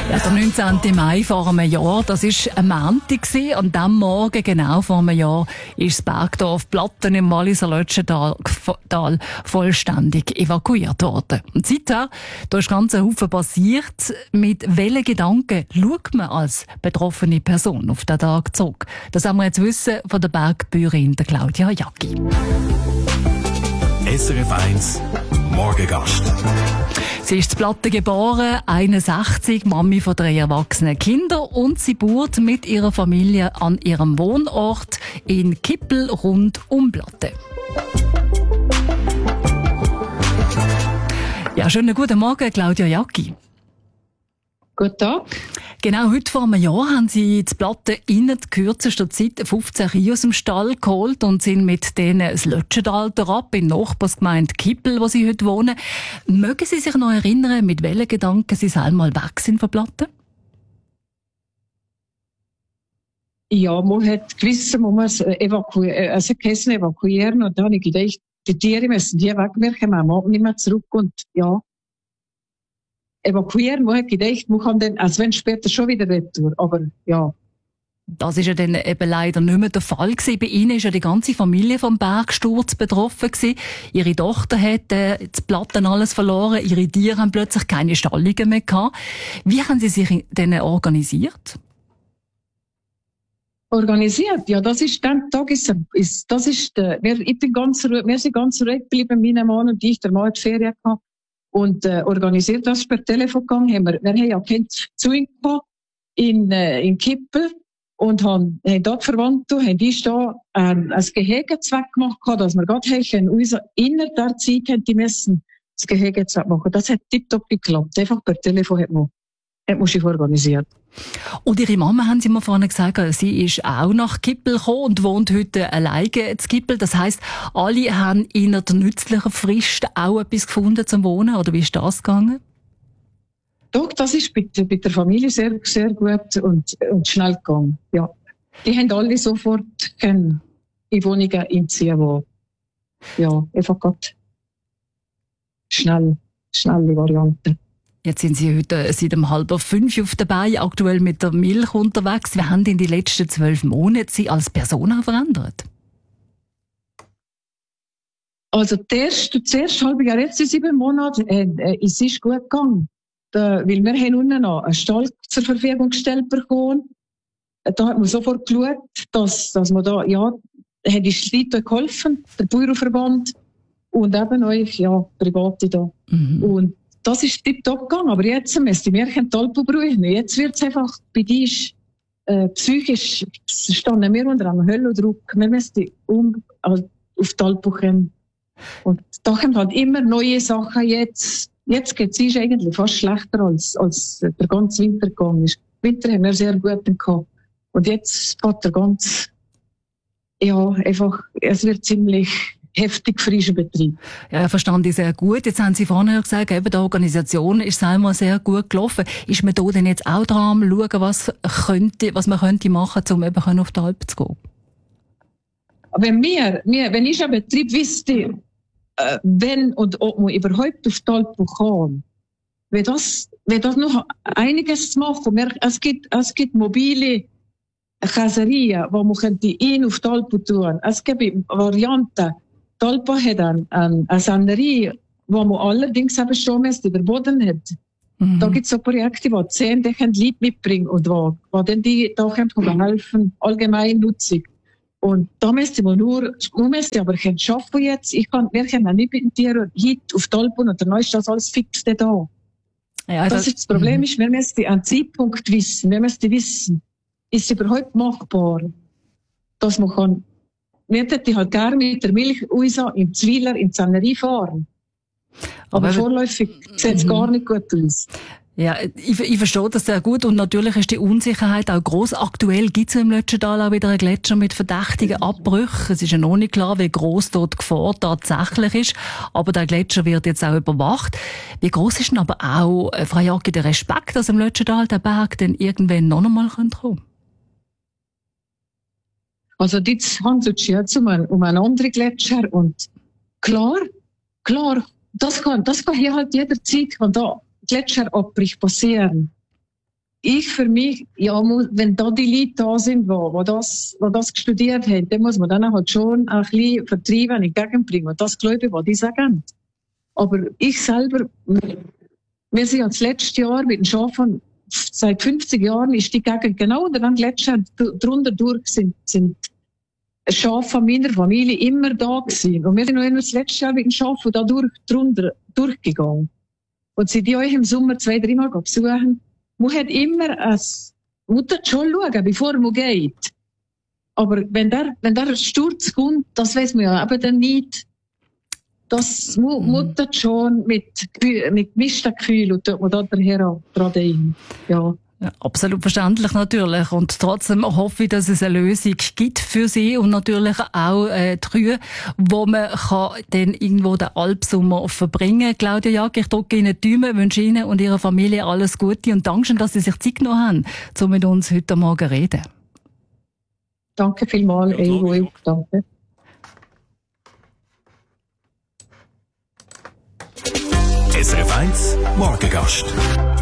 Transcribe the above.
Ja, der 19. Mai vor einem Jahr, das war ein Montag. An diesem Morgen, genau vor einem Jahr, ist das Bergdorf Platten im Walliser Lötschental vollständig evakuiert worden. Und seither, da ist ganz ein Haufen passiert. Mit welchen Gedanken schaut man als betroffene Person auf den Tag zurück? Das haben wir jetzt wissen von der Bergbäuerin Claudia Jacki. SRF 1 Morgengast. Sie ist in Platten geboren, 61, Mami von 3 erwachsenen Kindern, und sie baut mit ihrer Familie an ihrem Wohnort in Kippel rund um Platten. Ja, schönen guten Morgen, Claudia Jacki. Guten Tag. Genau, heute vor einem Jahr haben Sie die Platten in kürzester Zeit 15 Kühe aus dem Stall geholt und sind mit denen das Lötschental ab in der Nachbarsgemeinde Kippel, wo Sie heute wohnen. Mögen Sie sich noch erinnern, mit welchen Gedanken Sie einmal weg sind von Platten? Ja, man hat gewisse, man muss evakuieren, und dann habe ich gedacht, die Tiere müssen hier weg, wir kommen nicht mehr zurück, und ja, evakuieren, man hat gedacht, man kann dann, also wenn später schon wieder retour, aber ja. Das ist ja dann eben leider nicht mehr der Fall gewesen. Bei Ihnen ist ja die ganze Familie vom Bergsturz betroffen gewesen. Ihre Tochter hat die Platten alles verloren, ihre Tiere haben plötzlich keine Stallungen mehr gehabt. Wie haben Sie sich denn organisiert? Organisiert? Ja, das ist, den Tag ich bin ganz ruhig, wir sind ganz ruhig geblieben, mein Mann und ich, der Mann hat Ferien gehabt. Und organisiert das per Telefon gegangen. Wir haben ja Kinder zu ihm gehabt, in Kippel, und haben dort Verwandte, haben die da ein Gehege gemacht, dass wir gerade innerhalb der Zeit die müssen das Gehege machen. Das hat tiptop geklappt. Einfach per Telefon hat man sich organisiert. Und Ihre Mama, haben Sie mir vorhin gesagt, sie ist auch nach Kippel gekommen und wohnt heute alleine in Kippel. Das heisst, alle haben in der nützlichen Frist auch etwas gefunden zum Wohnen, oder wie ist das gegangen? Doch, das ist bei der Familie sehr, sehr gut und schnell gegangen. Ja. Die haben alle sofort in Wohnungen einziehen, wo, ja, einfach gerade schnelle Variante. Jetzt sind Sie heute seit 4:30 auf der Beine, aktuell mit der Milch unterwegs. Wie haben in den letzten 12 Monaten Sie als Person auch verändert? Also das erste halbe Jahr, jetzt in 7 Monaten, es ist gut gegangen. Weil wir haben unten noch einen Stall zur Verfügung gestellt bekommen. Da hat man sofort geschaut, dass man da, ja, haben die Leute geholfen, der Bauernverband und eben euch, ja, Private da. Mhm. Und das ist tiptop gegangen, aber jetzt müsste wir kein Talpo brauchen. Jetzt wird es einfach, bei dir psychisch standen wir unter einem Höllendruck. Wir müssten auf Talpo kommen. Und da kommen halt immer neue Sachen jetzt. Jetzt geht es eigentlich fast schlechter, als der ganze Winter gegangen ist. Winter haben wir sehr gut gehabt. Und jetzt geht der ganz, ja, einfach, es wird ziemlich heftig frischer Betrieb. Ja, verstand ich sehr gut. Jetzt haben Sie vorhin gesagt, eben die Organisation ist einmal sehr gut gelaufen. Ist man da denn jetzt auch dran am schauen, was man könnte machen, um eben auf die Alp zu gehen? Wenn ich einen Betrieb wüsste, wenn und ob man überhaupt auf die Alp kann, wäre das noch einiges zu machen. Es gibt mobile Käserien, wo man könnte auf die Alp tun. Es gibt Varianten. Die Alp hat eine Senderie, wo man allerdings eben schon über Boden hat. Mhm. Da gibt es so Projekte, wo 10 Leute mitbringen und wo dann die da helfen, allgemein Nutzung. Und da müsste man aber können schaffen jetzt. Wir können nicht mit den Tieren heute auf die Alp und dann ist das alles fix da. Ja, das ist das Problem, wir müssen einen Zeitpunkt wissen. Wir müssen wissen, ist es überhaupt machbar, dass man kann. Wir hätten halt gerne mit der Milch im Zweiler in die Sennerie fahren. Aber vorläufig sieht es gar nicht gut aus. Ja, ich verstehe das sehr gut, und natürlich ist die Unsicherheit auch gross. Aktuell gibt es im Lötschental auch wieder einen Gletscher mit verdächtigen Abbrüchen. Es ist ja noch nicht klar, wie gross dort die Gefahr tatsächlich ist, aber der Gletscher wird jetzt auch überwacht. Wie gross ist denn aber auch, Frau Jacki, der Respekt, dass im Lötschental der Berg dann irgendwann noch einmal kommen könnte? Also jetzt handelt es jetzt um einen anderen Gletscher, und klar, das kann hier halt jederzeit, wenn da Gletscherabbrüche passieren. ich für mich, ja, wenn da die Leute da sind, die das studiert haben, dann muss man dann halt schon ein bisschen Vertrieben entgegenbringen. Und das glaube ich, was die sagen. Aber ich selber, wir sind ja das letzte Jahr mit den Schafen, seit 50 Jahren ist die Gegend genau unter dem Gletscher drunter durch sind Schafe von meiner Familie immer da gewesen. Und wir sind noch das letzte Jahr mit den Schafen da drunter durchgegangen. Und sie die euch im Sommer 2-3 Mal besuchen, man hat immer man muss schon schauen, bevor man geht. Aber wenn der Sturz kommt, das weiß man ja eben dann nicht. Das muss das schon mit gemischten Gefühlen und da daher dran. Ja. Ja, absolut verständlich natürlich. Und trotzdem hoffe ich, dass es eine Lösung gibt für Sie und natürlich auch die Kühe, wo man kann dann irgendwo den Alpsommer verbringen. Claudia Jag, ich drücke Ihnen die Daumen, wünsche Ihnen und Ihrer Familie alles Gute und danke schön, dass Sie sich Zeit genommen haben, um mit uns heute Morgen zu reden. Danke vielmals, Ewo. Danke. SRF 1 Morgengast.